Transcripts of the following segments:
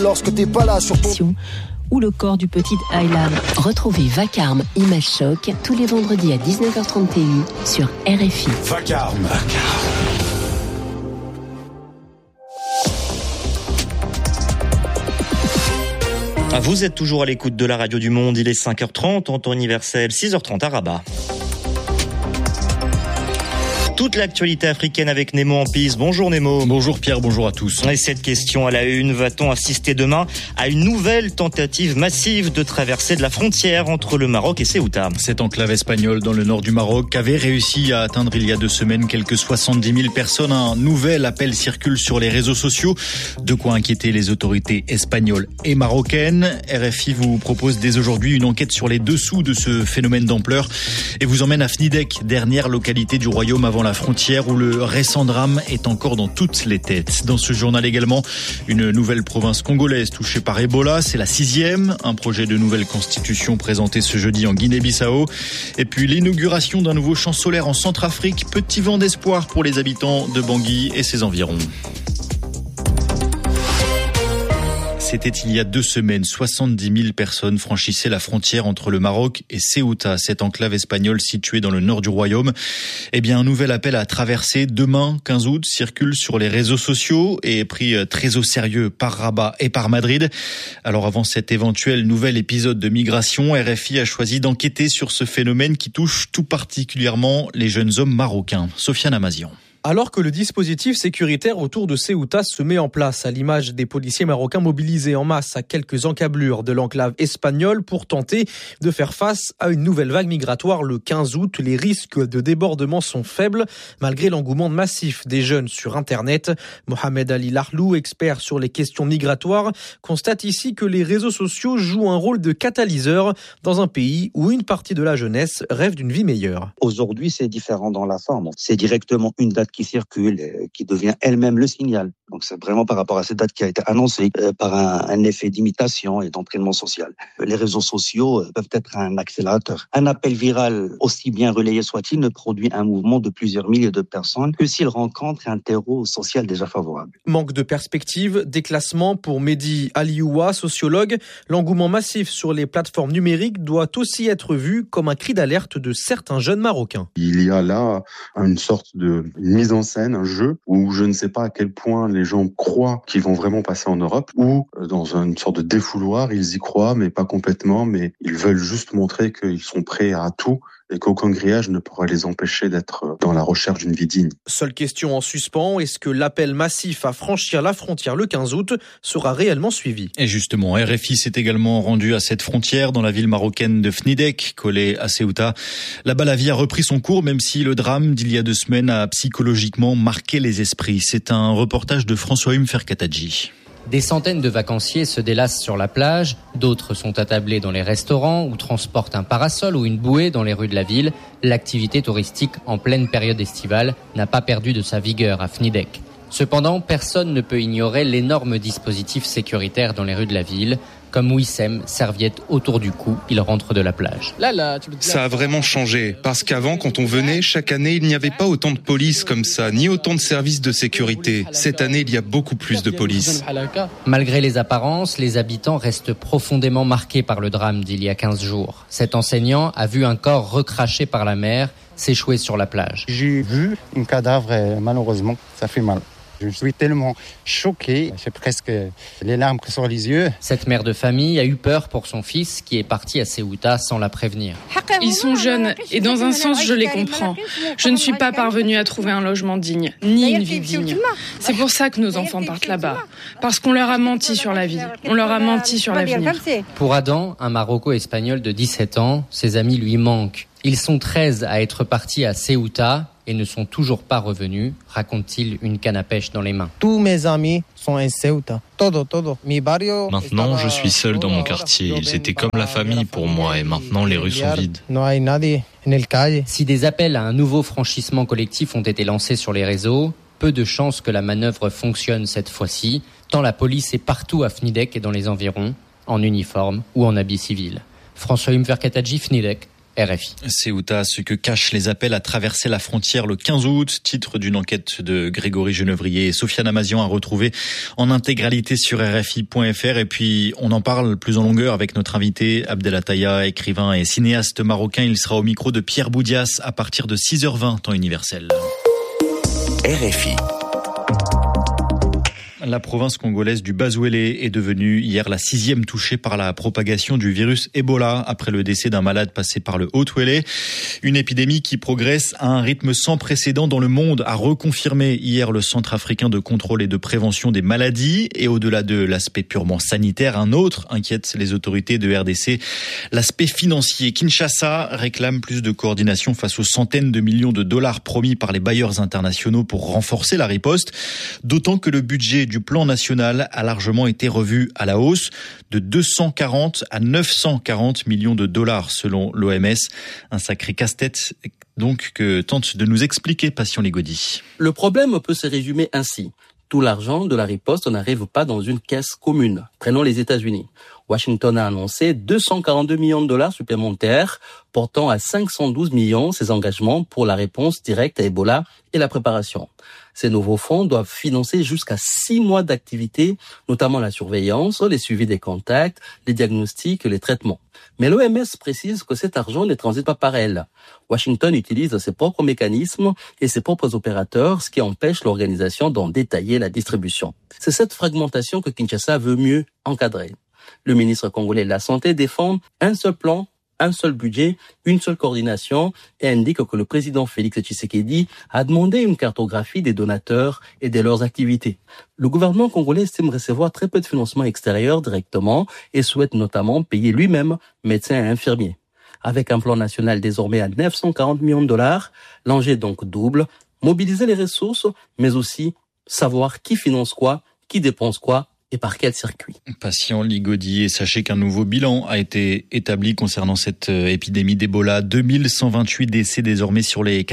Lorsque t'es pas là sur ton... Ou le corps du petit Aylan. Retrouvez Vacarme Image Choc tous les vendredis à 19h30 TU sur RFI. Vacarme. Vous êtes toujours à l'écoute de la radio du Monde, il est 5h30 en temps universel, 6h30 à Rabat. Toute l'actualité africaine avec Nemo en piste. Bonjour Nemo. Bonjour Pierre, bonjour à tous. Et cette question à la une, va-t-on assister demain à une nouvelle tentative massive de traversée de la frontière entre le Maroc et Ceuta? Cette enclave espagnole dans le nord du Maroc avait réussi à atteindre il y a 2 semaines quelques 70 000 personnes. Un nouvel appel circule sur les réseaux sociaux. De quoi inquiéter les autorités espagnoles et marocaines. RFI vous propose dès aujourd'hui une enquête sur les dessous de ce phénomène d'ampleur et vous emmène à Fnidek, dernière localité du royaume avant la frontière où le récent drame est encore dans toutes les têtes. Dans ce journal également, une nouvelle province congolaise touchée par Ebola, c'est la 6e, un projet de nouvelle constitution présenté ce jeudi en Guinée-Bissau. Et puis l'inauguration d'un nouveau champ solaire en Centrafrique, petit vent d'espoir pour les habitants de Bangui et ses environs. C'était il y a 2 semaines, 70 000 personnes franchissaient la frontière entre le Maroc et Ceuta, cette enclave espagnole située dans le nord du royaume. Eh bien, un nouvel appel à traverser demain, 15 août, circule sur les réseaux sociaux et est pris très au sérieux par Rabat et par Madrid. Alors avant cet éventuel nouvel épisode de migration, RFI a choisi d'enquêter sur ce phénomène qui touche tout particulièrement les jeunes hommes marocains. Sofiane Amazian. Alors que le dispositif sécuritaire autour de Ceuta se met en place, à l'image des policiers marocains mobilisés en masse à quelques encablures de l'enclave espagnole pour tenter de faire face à une nouvelle vague migratoire le 15 août, les risques de débordement sont faibles malgré l'engouement massif des jeunes sur Internet. Mohamed Ali Lahlou, expert sur les questions migratoires, constate ici que les réseaux sociaux jouent un rôle de catalyseur dans un pays où une partie de la jeunesse rêve d'une vie meilleure. Aujourd'hui, c'est différent dans la forme. C'est directement une date qui circule, qui devient elle-même le signal. Donc c'est vraiment par rapport à cette date qui a été annoncée par un effet d'imitation et d'entraînement social. Les réseaux sociaux peuvent être un accélérateur. Un appel viral, aussi bien relayé soit-il, ne produit un mouvement de plusieurs milliers de personnes que s'il rencontre un terreau social déjà favorable. Manque de perspective, déclassement pour Mehdi Alioua, sociologue. L'engouement massif sur les plateformes numériques doit aussi être vu comme un cri d'alerte de certains jeunes Marocains. Il y a là une sorte de mise en scène, un jeu où je ne sais pas à quel point les gens croient qu'ils vont vraiment passer en Europe ou dans une sorte de défouloir, ils y croient mais pas complètement, mais ils veulent juste montrer qu'ils sont prêts à tout et qu'aucun grillage ne pourra les empêcher d'être dans la recherche d'une vie digne. Seule question en suspens, est-ce que l'appel massif à franchir la frontière le 15 août sera réellement suivi ? Et justement, RFI s'est également rendu à cette frontière dans la ville marocaine de Fnidek, collée à Ceuta. Là-bas, la vie a repris son cours, même si le drame d'il y a 2 semaines a psychologiquement marqué les esprits. C'est un reportage de François-Hume Ferkatadji. Des centaines de vacanciers se délassent sur la plage, d'autres sont attablés dans les restaurants ou transportent un parasol ou une bouée dans les rues de la ville. L'activité touristique en pleine période estivale n'a pas perdu de sa vigueur à Fnidek. Cependant, personne ne peut ignorer l'énorme dispositif sécuritaire dans les rues de la ville. Comme Wissem, serviette autour du cou, il rentre de la plage. Ça a vraiment changé, parce qu'avant, quand on venait, chaque année, il n'y avait pas autant de police comme ça, ni autant de services de sécurité. Cette année, il y a beaucoup plus de police. Malgré les apparences, les habitants restent profondément marqués par le drame d'il y a 15 jours. Cet enseignant a vu un corps recraché par la mer s'échouer sur la plage. J'ai vu un cadavre et malheureusement, ça fait mal. Je suis tellement choqué, j'ai presque les larmes sur les yeux. Cette mère de famille a eu peur pour son fils qui est parti à Ceuta sans la prévenir. Ils sont jeunes et dans un sens je les comprends. Je ne suis pas parvenue à trouver un logement digne, ni une vie digne. C'est pour ça que nos enfants partent là-bas. Parce qu'on leur a menti sur la vie, on leur a menti sur l'avenir. Pour Adam, un Maroco-espagnol de 17 ans, ses amis lui manquent. Ils sont 13 à être partis à Ceuta et ne sont toujours pas revenus, raconte-t-il une canne à pêche dans les mains. Tous mes amis sont en Ceuta. Maintenant, je suis seul dans mon quartier. Ils étaient comme la famille pour moi et maintenant les rues sont vides. Si des appels à un nouveau franchissement collectif ont été lancés sur les réseaux, peu de chances que la manœuvre fonctionne cette fois-ci, tant la police est partout à Fnidek et dans les environs, en uniforme ou en habit civil. François-Hume Ferkatadji, Fnidek, RFI. Ceuta, ce que cachent les appels à traverser la frontière le 15 août, titre d'une enquête de Grégory Genevrier et Sofiane Amazian à retrouver en intégralité sur RFI.fr. Et puis, on en parle plus en longueur avec notre invité Abdelataya, écrivain et cinéaste marocain. Il sera au micro de Pierre Boudias à partir de 6h20, temps universel. RFI. La province congolaise du Basuélé est devenue hier la 6e touchée par la propagation du virus Ebola après le décès d'un malade passé par le Haut-Ouélé. Une épidémie qui progresse à un rythme sans précédent dans le monde, a reconfirmé hier le Centre africain de contrôle et de prévention des maladies. Et au-delà de l'aspect purement sanitaire, un autre inquiète les autorités de RDC, l'aspect financier. Kinshasa réclame plus de coordination face aux centaines de millions de dollars promis par les bailleurs internationaux pour renforcer la riposte, d'autant que le budget du plan national a largement été revu à la hausse de 240 à 940 millions de dollars selon l'OMS. Un sacré casse-tête donc que tente de nous expliquer Patient Ligodi. Le problème peut se résumer ainsi. Tout l'argent de la riposte n'arrive pas dans une caisse commune. Prenons les États-Unis. Washington a annoncé 242 millions de dollars supplémentaires, portant à 512 millions ses engagements pour la réponse directe à Ebola et la préparation. Ces nouveaux fonds doivent financer jusqu'à 6 mois d'activité, notamment la surveillance, les suivis des contacts, les diagnostics et les traitements. Mais l'OMS précise que cet argent ne transite pas par elle. Washington utilise ses propres mécanismes et ses propres opérateurs, ce qui empêche l'organisation d'en détailler la distribution. C'est cette fragmentation que Kinshasa veut mieux encadrer. Le ministre congolais de la Santé défend un seul plan, un seul budget, une seule coordination et indique que le président Félix Tshisekedi a demandé une cartographie des donateurs et de leurs activités. Le gouvernement congolais estime recevoir très peu de financement extérieur directement et souhaite notamment payer lui-même médecins et infirmiers. Avec un plan national désormais à 940 millions de dollars, l'enjeu est donc double, mobiliser les ressources, mais aussi savoir qui finance quoi, qui dépense quoi, et par quel circuit. Patient Ligodi, et sachez qu'un nouveau bilan a été établi concernant cette épidémie d'Ebola. 2128 décès désormais sur les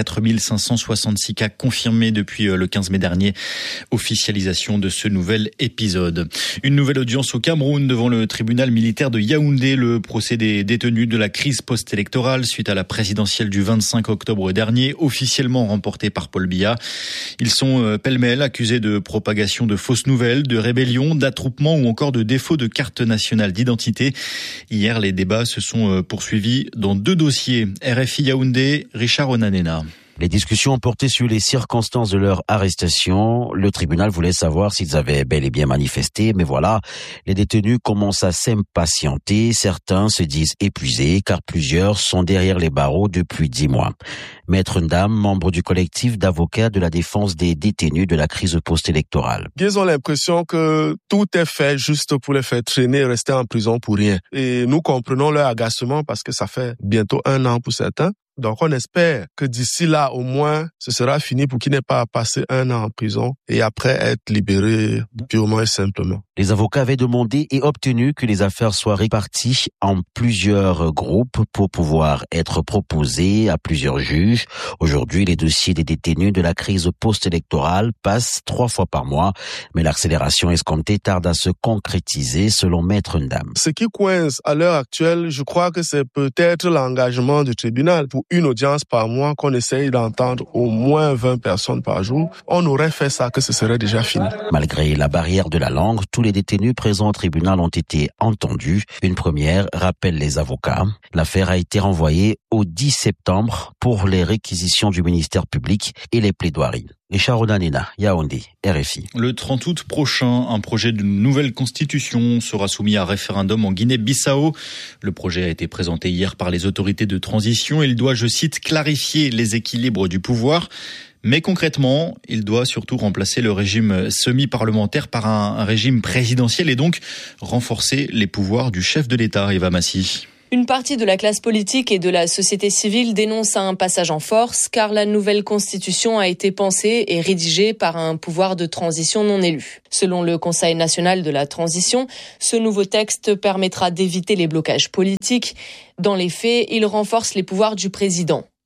4566 cas confirmés depuis le 15 mai dernier. Officialisation de ce nouvel épisode. Une nouvelle audience au Cameroun devant le tribunal militaire de Yaoundé. Le procès des détenus de la crise post-électorale suite à la présidentielle du 25 octobre dernier, officiellement remportée par Paul Biya. Ils sont pêle-mêle accusés de propagation de fausses nouvelles, de rébellion, d'attroupement ou encore de défaut de carte nationale d'identité. Hier, les débats se sont poursuivis dans 2 dossiers. RFI Yaoundé, Richard Onanena. Les discussions ont porté sur les circonstances de leur arrestation. Le tribunal voulait savoir s'ils avaient bel et bien manifesté, mais voilà, les détenus commencent à s'impatienter. Certains se disent épuisés, car plusieurs sont derrière les barreaux depuis 10 mois. Maître Ndam, membre du collectif d'avocats de la défense des détenus de la crise post-électorale. Ils ont l'impression que tout est fait juste pour les faire traîner et rester en prison pour rien. Et nous comprenons leur agacement parce que ça fait bientôt 1 an pour certains. Donc on espère que d'ici là, au moins, ce sera fini pour qu'ils n'aient pas à passer 1 an en prison et après être libérés purement et simplement. Les avocats avaient demandé et obtenu que les affaires soient réparties en plusieurs groupes pour pouvoir être proposées à plusieurs juges. Aujourd'hui, les dossiers des détenus de la crise post-électorale passent 3 fois par mois, mais l'accélération escomptée tarde à se concrétiser selon Maître Ndam. Ce qui coince à l'heure actuelle, je crois que c'est peut-être l'engagement du tribunal pour une audience par mois qu'on essaye d'entendre au moins 20 personnes par jour. On aurait fait ça que ce serait déjà fini. Malgré la barrière de la langue, tous les détenus présents au tribunal ont été entendus. Une première, rappellent les avocats. L'affaire a été renvoyée au 10 septembre pour les réquisitions du ministère public et les plaidoiries. Richard Onanena, Yaoundé, RFI. Le 30 août prochain, un projet de nouvelle constitution sera soumis à référendum en Guinée-Bissau. Le projet a été présenté hier par les autorités de transition. Il doit, je cite, clarifier les équilibres du pouvoir. Mais concrètement, il doit surtout remplacer le régime semi-parlementaire par un régime présidentiel et donc renforcer les pouvoirs du chef de l'État, Eva Massy. Une partie de la classe politique et de la société civile dénonce un passage en force car la nouvelle constitution a été pensée et rédigée par un pouvoir de transition non élu. Selon le Conseil national de la transition, ce nouveau texte permettra d'éviter les blocages politiques. Dans les faits, il renforce les pouvoirs du président.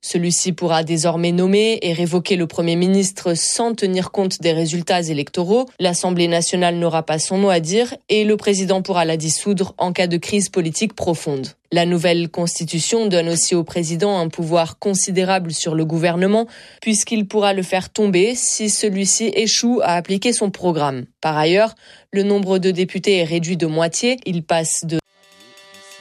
Celui-ci pourra désormais nommer et révoquer le Premier ministre sans tenir compte des résultats électoraux. L'Assemblée nationale n'aura pas son mot à dire et le président pourra la dissoudre en cas de crise politique profonde. La nouvelle constitution donne aussi au président un pouvoir considérable sur le gouvernement puisqu'il pourra le faire tomber si celui-ci échoue à appliquer son programme. Par ailleurs, le nombre de députés est réduit de moitié. Il passe de